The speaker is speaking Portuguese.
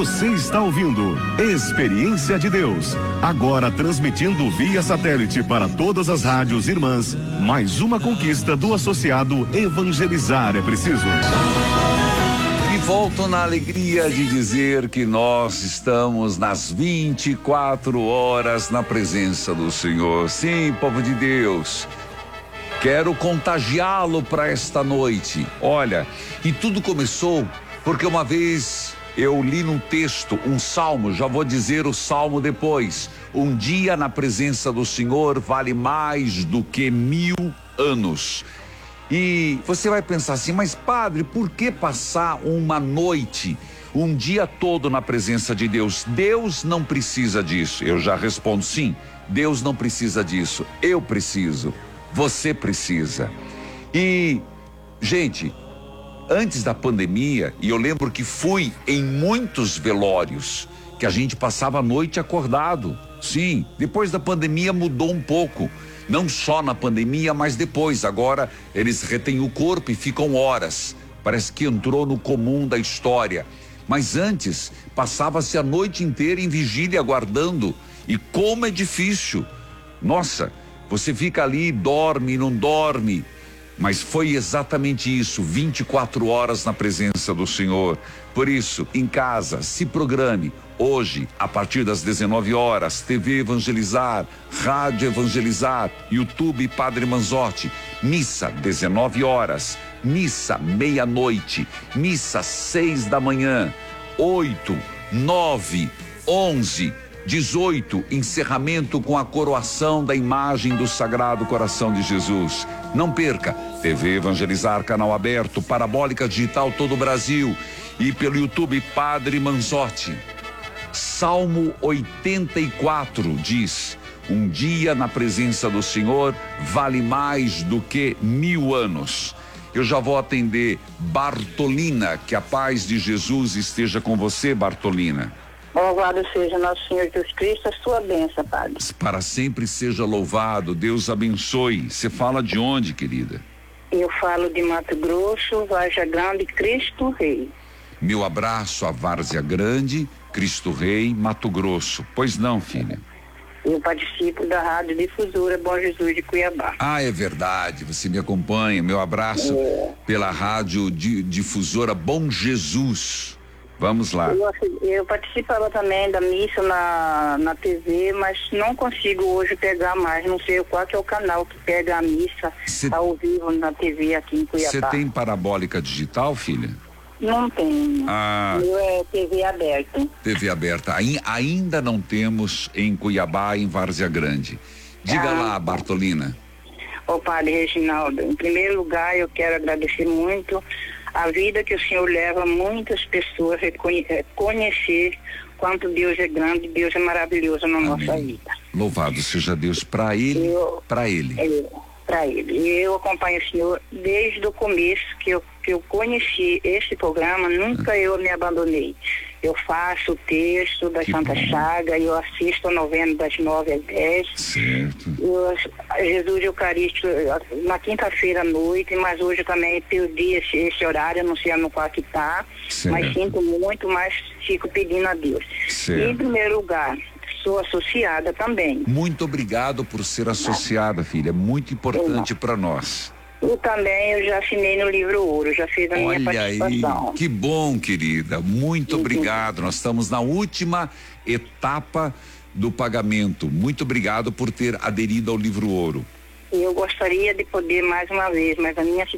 Você está ouvindo Experiência de Deus, agora transmitindo via satélite para todas as rádios irmãs, mais uma conquista do associado Evangelizar é Preciso. E volto na alegria de dizer que nós estamos nas 24 horas na presença do Senhor. Sim, povo de Deus, quero contagiá-lo para esta noite. Olha, e tudo começou porque uma vez eu li num texto, um salmo, já vou dizer o salmo depois. Um dia na presença do Senhor vale mais do que 1000 anos. E você vai pensar assim, mas padre, por que passar uma noite, um dia todo na presença de Deus? Deus não precisa disso. Eu já respondo sim, Deus não precisa disso. Eu preciso, você precisa. E, gente, antes da pandemia, e eu lembro que fui em muitos velórios, que a gente passava a noite acordado. Sim, depois da pandemia mudou um pouco. Não só na pandemia, mas depois. Agora eles retêm o corpo e ficam horas. Parece que entrou no comum da história. Mas antes, passava-se a noite inteira em vigília aguardando. E como é difícil. Nossa, você fica ali, dorme, não dorme. Mas foi exatamente isso, 24 horas na presença do Senhor. Por isso, em casa, se programe. Hoje, a partir das 19 horas, TV Evangelizar, Rádio Evangelizar, YouTube Padre Manzotti. Missa, 19 horas. Missa, meia-noite. Missa, 6 da manhã. 8, 9, 11, 18, encerramento com a coroação da imagem do Sagrado Coração de Jesus. Não perca, TV Evangelizar, canal aberto, parabólica digital todo o Brasil e pelo YouTube Padre Manzotti. Salmo 84 diz: um dia na presença do Senhor vale mais do que 1000 anos. Eu já vou atender Bartolina, que a paz de Jesus esteja com você, Bartolina. Louvado seja nosso Senhor Jesus Cristo, a sua bênção, Padre. Para sempre seja louvado, Deus abençoe. Você fala de onde, querida? Eu falo de Mato Grosso, Várzea Grande, Cristo Rei. Meu abraço a Várzea Grande, Cristo Rei, Mato Grosso. Pois não, filha? Eu participo da Rádio Difusora Bom Jesus de Cuiabá. Ah, é verdade, você me acompanha. Meu abraço pela Rádio Difusora Bom Jesus. Vamos lá. Eu participava também da missa na TV, mas não consigo hoje pegar mais. Não sei qual que é o canal que pega a missa ao vivo na TV aqui em Cuiabá. Você tem parabólica digital, filha? Não tenho. Meu é TV aberta. TV aberta. Ainda não temos em Cuiabá, em Várzea Grande. Diga lá, Bartolina. Ô Padre Reginaldo, em primeiro lugar eu quero agradecer muito a vida que o Senhor leva muitas pessoas a conhecer quanto Deus é grande, Deus é maravilhoso na nossa vida. Louvado seja Deus para ele, para ele. Para ele. E eu acompanho o Senhor desde o começo que eu conheci esse programa, nunca eu me abandonei. Eu faço o texto da Santa Chaga, eu assisto a novena das 9 às 10. Certo. Jesus Eucarístico na quinta-feira à noite, mas hoje também perdi esse horário, não sei no qual que tá, mas sinto muito, mas fico pedindo a Deus. Certo. E, em primeiro lugar, sou associada também. Muito obrigado por ser associada, filha, é muito importante para nós. E também eu já assinei no livro Ouro, já fiz a minha participação. Aí, que bom, querida, muito obrigado. Nós estamos na última etapa do pagamento. Muito obrigado por ter aderido ao livro Ouro. Eu gostaria de poder mais uma vez, mas a minha